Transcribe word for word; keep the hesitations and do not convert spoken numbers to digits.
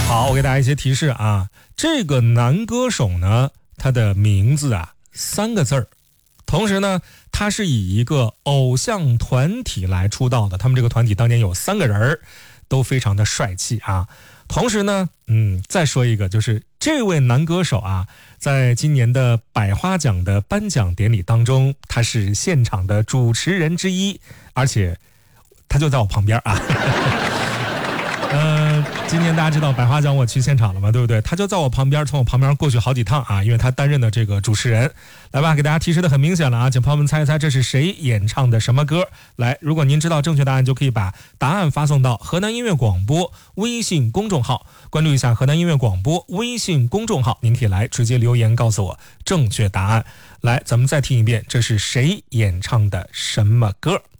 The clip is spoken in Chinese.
好，我给大家一些提示啊，这个男歌手呢，他的名字啊三个字儿，同时呢，他是以一个偶像团体来出道的，他们这个团体当年有三个人，都非常的帅气啊。同时呢，嗯，再说一个，就是这位男歌手啊，在今年的百花奖的颁奖典礼当中，他是现场的主持人之一，而且他就在我旁边啊。呃，今年大家知道百花奖我去现场了嘛，对不对？他就在我旁边，从我旁边过去好几趟啊，因为他担任的这个主持人。来吧，给大家提示的很明显了啊，请朋友们猜一猜这是谁演唱的什么歌。来，如果您知道正确答案，就可以把答案发送到河南音乐广播微信公众号，关注一下河南音乐广播微信公众号，您可以来直接留言告诉我正确答案。来，咱们再听一遍，这是谁演唱的什么歌。